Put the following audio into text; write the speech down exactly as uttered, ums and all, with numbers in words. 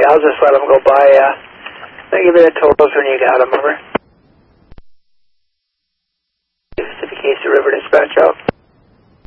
I'll just let them go by. Uh, I'll give you the totals when you got them, over. Pacific Casey River Dispatch out.